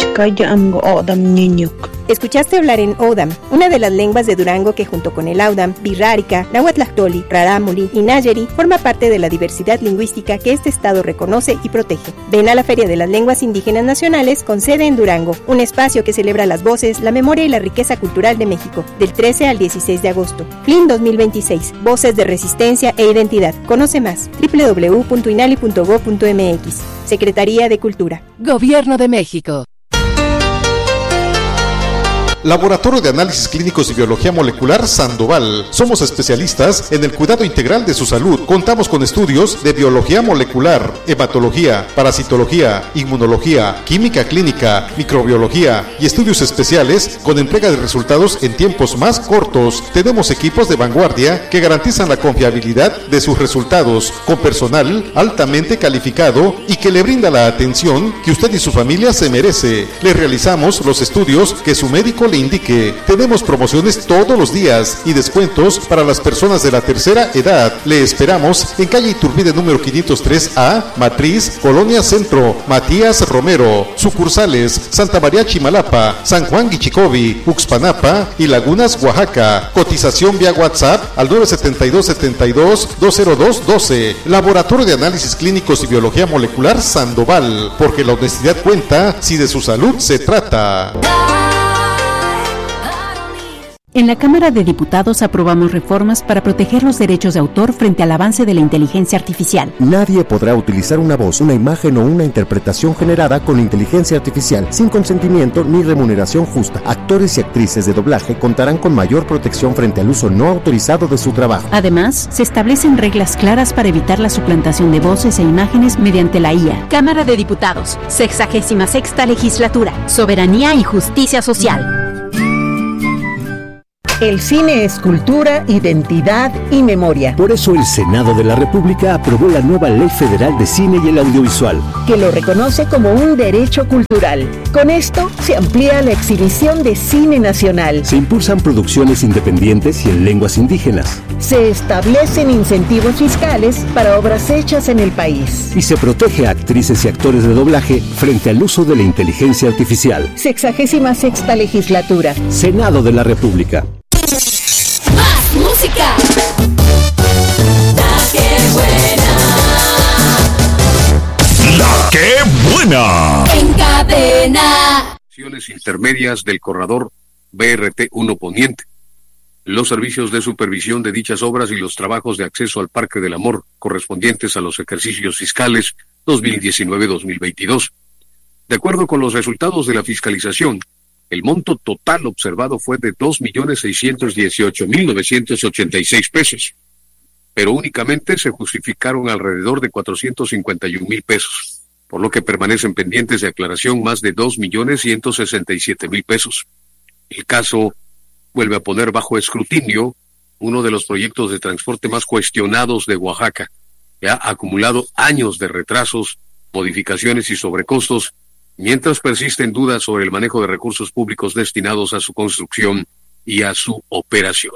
Escuchaste hablar en Odam, una de las lenguas de Durango que junto con el Audam, Birrárica, Nahuatlactoli, Rarámuri y Nayeri forma parte de la diversidad lingüística que este estado reconoce y protege. Ven a la Feria de las Lenguas Indígenas Nacionales con sede en Durango, un espacio que celebra las voces, la memoria y la riqueza cultural de México, del 13 al 16 de agosto. FLIN 2026, Voces de Resistencia e Identidad. Conoce más, www.inali.go.mx. Secretaría de Cultura. Gobierno de México. Laboratorio de Análisis Clínicos y Biología Molecular Sandoval. Somos especialistas en el cuidado integral de su salud. Contamos con estudios de biología molecular, hematología, parasitología, inmunología, química clínica, microbiología y estudios especiales con entrega de resultados en tiempos más cortos. Tenemos equipos de vanguardia que garantizan la confiabilidad de sus resultados, con personal altamente calificado y que le brinda la atención que usted y su familia se merece. Le realizamos los estudios que su médico le indique. Tenemos promociones todos los días y descuentos para las personas de la tercera edad. Le esperamos en calle Iturbide número 503A, Matriz, Colonia Centro, Matías Romero. Sucursales Santa María Chimalapa, San Juan Guichicovi, Uxpanapa y Lagunas, Oaxaca. Cotización vía WhatsApp al 972-72-20212. Laboratorio de Análisis Clínicos y Biología Molecular Sandoval, porque la honestidad cuenta si de su salud se trata. En la Cámara de Diputados aprobamos reformas para proteger los derechos de autor frente al avance de la inteligencia artificial. Nadie podrá utilizar una voz, una imagen o una interpretación generada con inteligencia artificial sin consentimiento ni remuneración justa. Actores y actrices de doblaje contarán con mayor protección frente al uso no autorizado de su trabajo. Además, se establecen reglas claras para evitar la suplantación de voces e imágenes mediante la IA. Cámara de Diputados, 66ª Legislatura, Soberanía y Justicia Social. El cine es cultura, identidad y memoria. Por eso el Senado de la República aprobó la nueva Ley Federal de Cine y el Audiovisual, que lo reconoce como un derecho cultural. Con esto se amplía la exhibición de cine nacional. Se impulsan producciones independientes y en lenguas indígenas. Se establecen incentivos fiscales para obras hechas en el país. Y se protege a actrices y actores de doblaje frente al uso de la inteligencia artificial. 66ª Legislatura. Senado de la República. ¡Más música! La que buena. La que buena. En cadena. Intermedias del corredor BRT-1 Poniente. Los servicios de supervisión de dichas obras y los trabajos de acceso al Parque del Amor correspondientes a los ejercicios fiscales 2019-2022. De acuerdo con los resultados de la fiscalización, el monto total observado fue de 2.618.986 pesos, pero únicamente se justificaron alrededor de 451,000 pesos, por lo que permanecen pendientes de aclaración más de 2.167.000 pesos. El caso vuelve a poner bajo escrutinio uno de los proyectos de transporte más cuestionados de Oaxaca, que ha acumulado años de retrasos, modificaciones y sobrecostos, mientras persisten dudas sobre el manejo de recursos públicos destinados a su construcción y a su operación.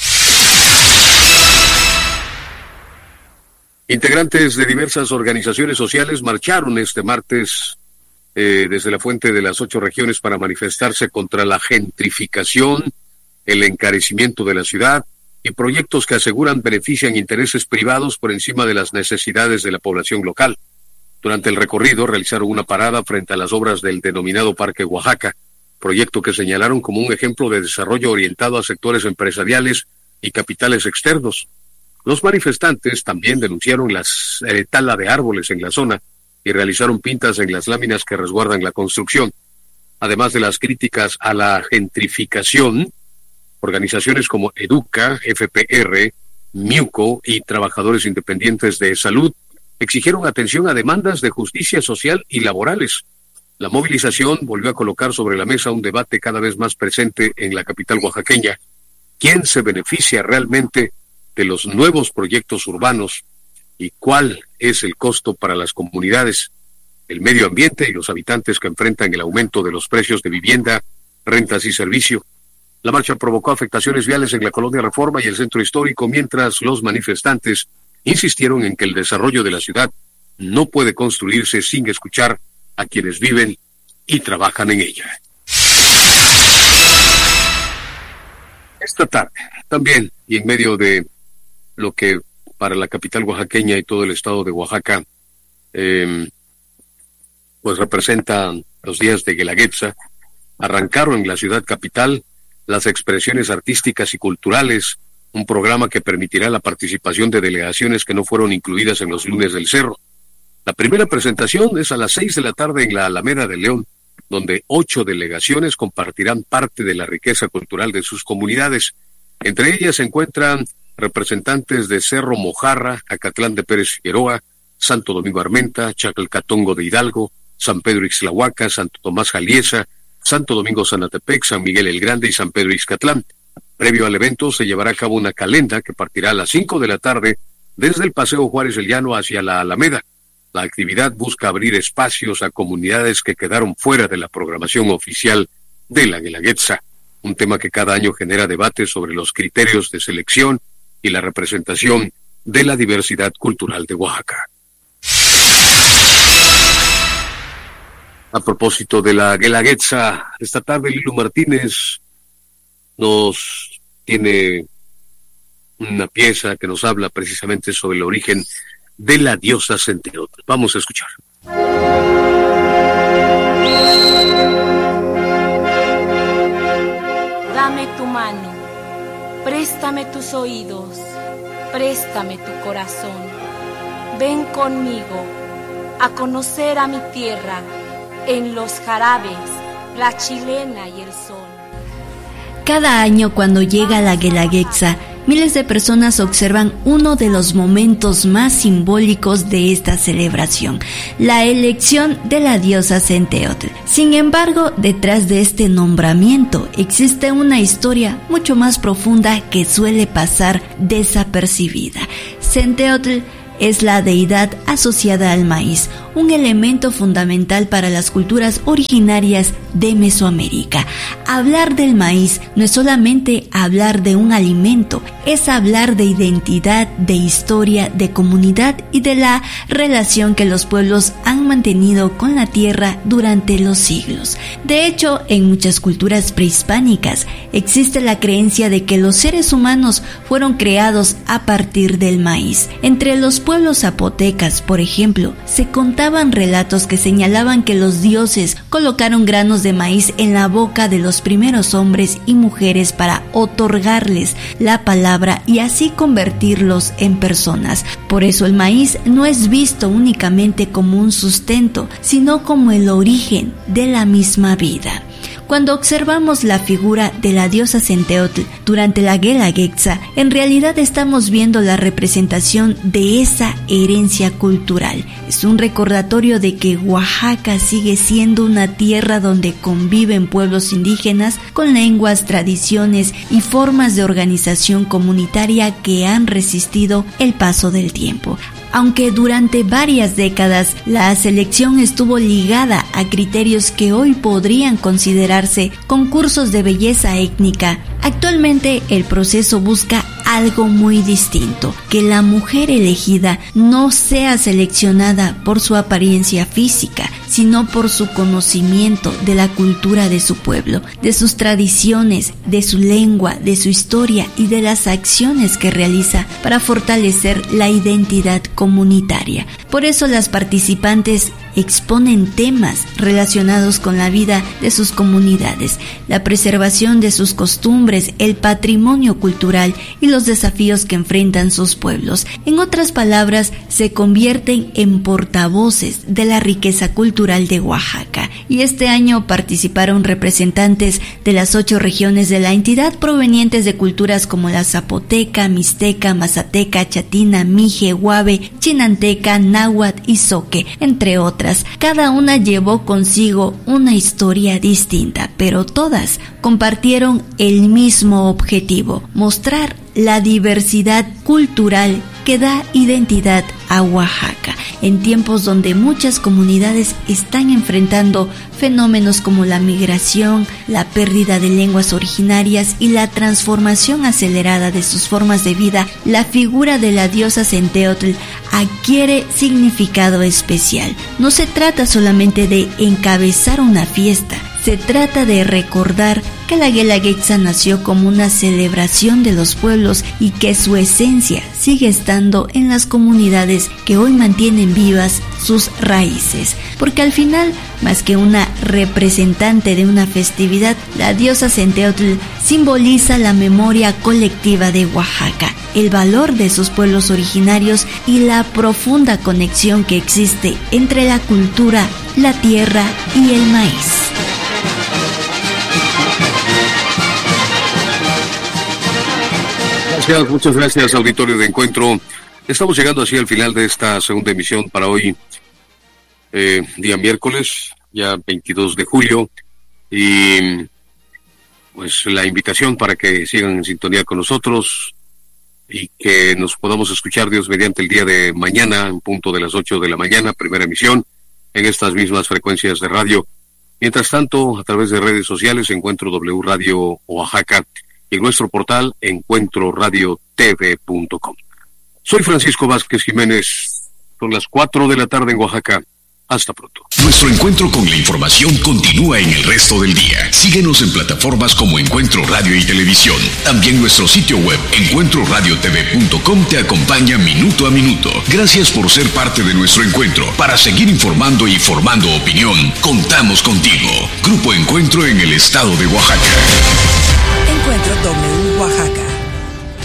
Integrantes de diversas organizaciones sociales marcharon este martes desde la Fuente de las 8 regiones para manifestarse contra la gentrificación, el encarecimiento de la ciudad y proyectos que aseguran benefician intereses privados por encima de las necesidades de la población local. Durante el recorrido realizaron una parada frente a las obras del denominado Parque Oaxaca, proyecto que señalaron como un ejemplo de desarrollo orientado a sectores empresariales y capitales externos. Los manifestantes también denunciaron la tala de árboles en la zona y realizaron pintas en las láminas que resguardan la construcción. Además de las críticas a la gentrificación, organizaciones como Educa, FPR, MIUCO y Trabajadores Independientes de Salud exigieron atención a demandas de justicia social y laborales. La movilización volvió a colocar sobre la mesa un debate cada vez más presente en la capital oaxaqueña. ¿Quién se beneficia realmente de los nuevos proyectos urbanos y cuál es el costo para las comunidades, el medio ambiente y los habitantes que enfrentan el aumento de los precios de vivienda, rentas y servicio? La marcha provocó afectaciones viales en la Colonia Reforma y el centro histórico, mientras los manifestantes insistieron en que el desarrollo de la ciudad no puede construirse sin escuchar a quienes viven y trabajan en ella. Esta tarde, también, y en medio de lo que para la capital oaxaqueña y todo el estado de Oaxaca, pues representan los días de Guelaguetza, arrancaron en la ciudad capital las expresiones artísticas y culturales, un programa que permitirá la participación de delegaciones que no fueron incluidas en los lunes del cerro. La primera presentación es a las 6 de la tarde en la Alameda de León, donde 8 delegaciones compartirán parte de la riqueza cultural de sus comunidades. Entre ellas se encuentran representantes de Cerro Mojarra, Acatlán de Pérez Figueroa, Santo Domingo Armenta, Chacalcatongo de Hidalgo, San Pedro Ixtlahuaca, Santo Tomás Jaliesa, Santo Domingo Zanatepec, San Miguel el Grande y San Pedro Ixcatlán. Previo al evento se llevará a cabo una calenda que partirá a las 5 de la tarde desde el Paseo Juárez del Llano hacia la Alameda. La actividad busca abrir espacios a comunidades que quedaron fuera de la programación oficial de la Guelaguetza, un tema que cada año genera debate sobre los criterios de selección y la representación de la diversidad cultural de Oaxaca. A propósito de la Guelaguetza, esta tarde Lilu Martínez nos tiene una pieza que nos habla precisamente sobre el origen de la diosa Centeotl. Vamos a escuchar. Dame tu mano, préstame tus oídos, préstame tu corazón. Ven conmigo a conocer a mi tierra, en los jarabes, la chilena y el sol. Cada año cuando llega la Guelaguetza, miles de personas observan uno de los momentos más simbólicos de esta celebración, la elección de la diosa Centeotl. Sin embargo, detrás de este nombramiento existe una historia mucho más profunda que suele pasar desapercibida. Centeotl es la deidad asociada al maíz, un elemento fundamental para las culturas originarias de Mesoamérica. Hablar del maíz no es solamente hablar de un alimento, es hablar de identidad, de historia, de comunidad y de la relación que los pueblos han mantenido con la tierra durante los siglos. De hecho, en muchas culturas prehispánicas existe la creencia de que los seres humanos fueron creados a partir del maíz. Entre los pueblos zapotecas, por ejemplo, se contaban relatos que señalaban que los dioses colocaron granos de maíz en la boca de los primeros hombres y mujeres para otorgarles la palabra y así convertirlos en personas. Por eso el maíz no es visto únicamente como un sustento, sino como el origen de la misma vida. Cuando observamos la figura de la diosa Centeotl durante la Guelaguetza, en realidad estamos viendo la representación de esa herencia cultural. Es un recordatorio de que Oaxaca sigue siendo una tierra donde conviven pueblos indígenas con lenguas, tradiciones y formas de organización comunitaria que han resistido el paso del tiempo. Aunque durante varias décadas la selección estuvo ligada a criterios que hoy podrían considerarse concursos de belleza étnica, actualmente el proceso busca algo muy distinto, que la mujer elegida no sea seleccionada por su apariencia física, sino por su conocimiento de la cultura de su pueblo, de sus tradiciones, de su lengua, de su historia y de las acciones que realiza para fortalecer la identidad comunitaria. Por eso las participantes exponen temas relacionados con la vida de sus comunidades, la preservación de sus costumbres, el patrimonio cultural y los desafíos que enfrentan sus pueblos. En otras palabras, se convierten en portavoces de la riqueza cultural de Oaxaca. Y este año participaron representantes de las 8 regiones de la entidad provenientes de culturas como la zapoteca, mixteca, mazateca, chatina, mije, huave, chinanteca, náhuatl y zoque, entre otras. Cada una llevó consigo una historia distinta, pero todas compartieron el mismo objetivo: mostrar la diversidad cultural que da identidad a Oaxaca, en tiempos donde muchas comunidades están enfrentando fenómenos como la migración, la pérdida de lenguas originarias y la transformación acelerada de sus formas de vida. La figura de la diosa Centeotl adquiere significado especial. No se trata solamente de encabezar una fiesta, se trata de recordar que la Guelaguetza nació como una celebración de los pueblos y que su esencia sigue estando en las comunidades que hoy mantienen vivas sus raíces. Porque al final, más que una representante de una festividad, la diosa Centeotl simboliza la memoria colectiva de Oaxaca, el valor de sus pueblos originarios y la profunda conexión que existe entre la cultura, la tierra y el maíz. Muchas gracias, auditorio de Encuentro. Estamos llegando así al final de esta segunda emisión para hoy, día miércoles, ya 22 de julio, y pues la invitación para que sigan en sintonía con nosotros y que nos podamos escuchar, Dios mediante, el día de mañana, en punto de las 8 de la mañana, primera emisión, en estas mismas frecuencias de radio. Mientras tanto, a través de redes sociales, Encuentro W Radio Oaxaca, y en nuestro portal encuentroradiotv.com. Soy Francisco Vázquez Jiménez. Son las 4 de la tarde en Oaxaca. Hasta pronto. Nuestro encuentro con la información continúa en el resto del día. Síguenos en plataformas como Encuentro Radio y Televisión. También nuestro sitio web encuentroradiotv.com te acompaña minuto a minuto. Gracias por ser parte de nuestro encuentro. Para seguir informando y formando opinión, contamos contigo. Grupo Encuentro en el estado de Oaxaca. Encuentro W.